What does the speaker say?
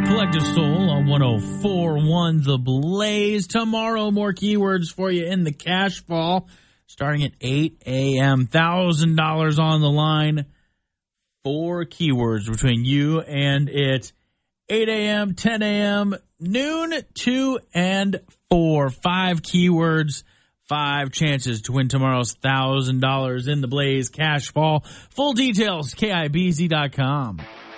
Collective Soul on 104.1 The Blaze. Tomorrow, more keywords for you in the cash fall, starting at 8 a.m. $1,000 on the line. 4 keywords between you and it. 8 a.m., 10 a.m., noon, 2, and 4. 5 keywords, 5 chances to win tomorrow's $1,000 in the Blaze cash fall. Full details, KIBZ.com.